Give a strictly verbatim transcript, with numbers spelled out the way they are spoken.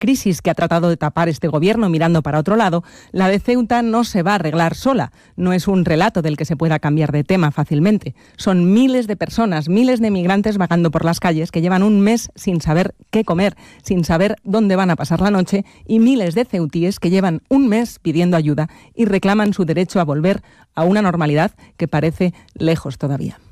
crisis que ha tratado de tapar este gobierno mirando para otro lado, la de Ceuta no se va a arreglar sola. No es un relato del que se pueda cambiar de tema fácilmente. Son miles de personas, miles de migrantes vagando por las calles que llevan un mes sin saber qué comer, sin saber dónde van a pasar la noche, y miles de ceutíes que llevan un mes pidiendo ayuda y reclaman su derecho a volver a una normalidad que parece lejos todavía.